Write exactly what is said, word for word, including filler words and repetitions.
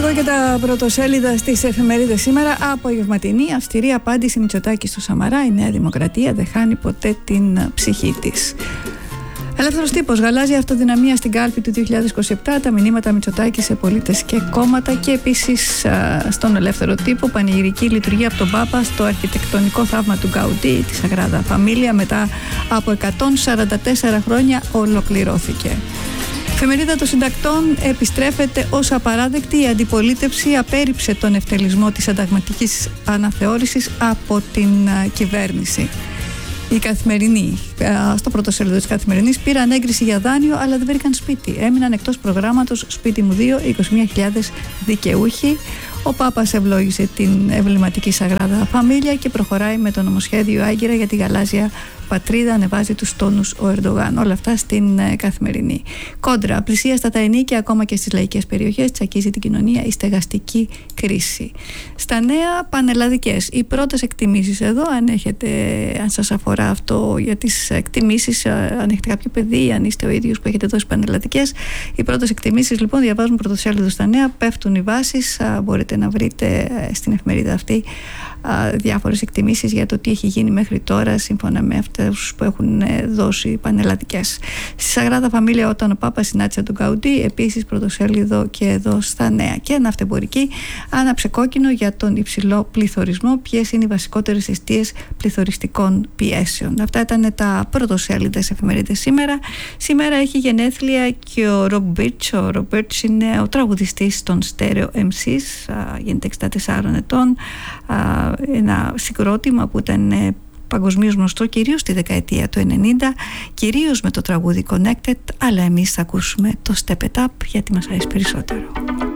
εδώ και τα πρωτοσέλιδα στις εφημερίδες σήμερα. Απογευματινή αυστηρή απάντηση Μητσοτάκη στο Σαμαρά. Η Νέα Δημοκρατία δεν χάνει ποτέ την ψυχή της. Ελεύθερος τύπος. Γαλάζια αυτοδυναμία στην κάλπη του δύο χιλιάδες είκοσι επτά. Τα μηνύματα Μητσοτάκη σε πολίτες και κόμματα. Και επίσης στον Ελεύθερο Τύπο, πανηγυρική λειτουργία από τον Πάπα στο αρχιτεκτονικό θαύμα του Γκαουντί, τη Σαγράδα Φαμίλια, μετά από εκατόν σαράντα τέσσερα χρόνια ολοκληρώθηκε. Εφημερίδα των Συντακτών επιστρέφεται ως απαράδεκτη. Η αντιπολίτευση απέρριψε τον ευτελισμό της συνταγματικής αναθεώρησης από την κυβέρνηση. Η Καθημερινή, στο πρωτοσέλιδο της Καθημερινής, πήραν έγκριση για δάνειο αλλά δεν βρήκαν σπίτι. Έμειναν εκτός προγράμματος Σπίτι μου δύο είκοσι μία χιλιάδες δικαιούχοι. Ο Πάπας ευλόγησε την εμβληματική Σαγράδα Φαμίλια και προχωράει με το νομοσχέδιο Άγκυρα για τη γαλάζια πατρίδα. Ανεβάζει τους τόνους ο Ερντογάν. Όλα αυτά στην ε, Καθημερινή. Κόντρα, πλησία στα τα ενίκια, ακόμα και στις λαϊκές περιοχές, τσακίζει την κοινωνία η στεγαστική κρίση. Στα νέα, πανελλαδικές. Οι πρώτες εκτιμήσεις εδώ, αν, έχετε, αν σας αφορά αυτό για τις εκτιμήσεις, αν έχετε κάποιο παιδί, αν είστε ο ίδιος που έχετε δώσει πανελλαδικές, οι πρώτες εκτιμήσεις λοιπόν διαβάζουν πρωτοσέλιδο στα νέα, πέφτουν οι βάσεις. Μπορείτε να βρείτε στην εφημερίδα αυτή διάφορες εκτιμήσεις για το τι έχει γίνει μέχρι τώρα σύμφωνα με αυτούς που έχουν δώσει πανελλαδικές. Στη Σαγράδα Φαμίλια, όταν ο Πάπας συνάντησε τον Γκαουντί, επίσης πρωτοσέλιδο και εδώ στα νέα. Και ναυτεμπορική, άναψε κόκκινο για τον υψηλό πληθωρισμό. Ποιες είναι οι βασικότερες αιστείες πληθωριστικών πιέσεων. Αυτά ήταν τα πρωτοσέλιδες εφημερίδες σήμερα. Σήμερα έχει γενέθλια και ο Ρομπ Μπίρτς. Ο Ρομπ Μπίρτς είναι ο τραγουδιστής των Stereo εμ σις, γίνεται εξήντα τεσσάρων ετών. Ένα συγκρότημα που ήταν παγκοσμίως γνωστό κυρίως στη δεκαετία του ενενήντα, κυρίως με το τραγούδι Connected, αλλά εμείς θα ακούσουμε το Step It Up γιατί μας αρέσει περισσότερο.